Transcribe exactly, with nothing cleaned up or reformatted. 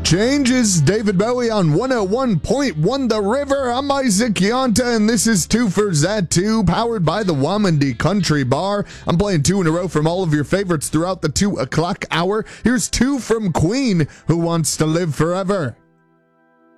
Changes, David Bowie on one oh one point one The River. I'm Isaac Yonta, and this is Two for Zat two, powered by the Wamandi Country Bar. I'm playing two in a row from all of your favorites throughout the two o'clock hour. Here's two from Queen, Who Wants to Live Forever.